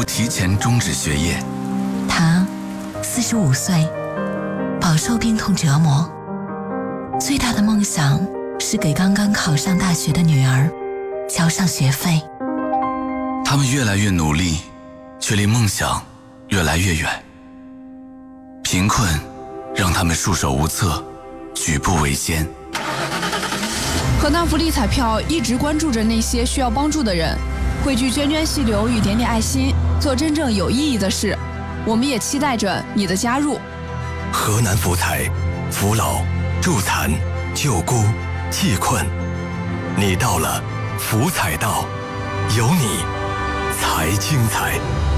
不提前终止学业。 他45岁，饱受病痛折磨，最大的梦想是给刚刚考上大学的女儿交上学费。 他们越来越努力，却离梦想越来越远。贫困让他们束手无策，举步维艰。 河南福利彩票一直关注着那些需要帮助的人，汇聚涓涓细流与点点爱心，做真正有意义的事。我们也期待着你的加入。 河南福彩，扶老、助残、救孤、济困，你到了，福彩到，有你才精彩。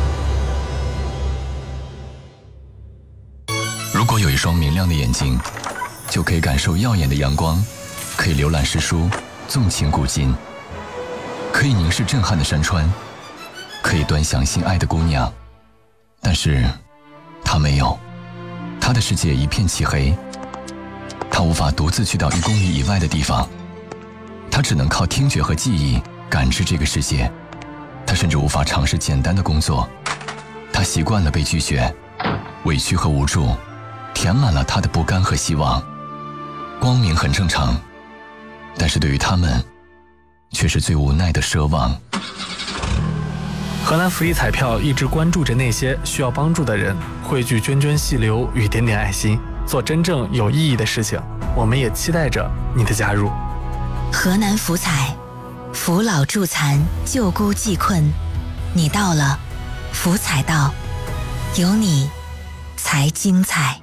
如果有一双明亮的眼睛，就可以感受耀眼的阳光，可以浏览诗书，纵情古今，可以凝视震撼的山川，可以端详心爱的姑娘。但是他没有，他的世界一片漆黑，他无法独自去到1公里以外的地方，他只能靠听觉和记忆感知这个世界。他甚至无法尝试简单的工作，他习惯了被拒绝，委屈和无助填满了他的不甘和希望。光明很正常，但是对于他们却是最无奈的奢望。 河南福利彩票一直关注着那些需要帮助的人，汇聚涓涓细流与点点爱心，做真正有意义的事情。我们也期待着你的加入。 河南福彩，扶老助残，救孤济困，你到了，福彩到，有你才精彩。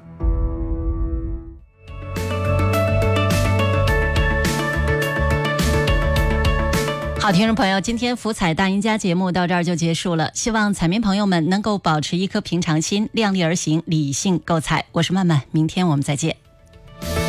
好，听众朋友，今天福彩大赢家节目到这儿就结束了，希望彩民朋友们能够保持一颗平常心，量力而行，理性购彩。我是曼曼，明天我们再见。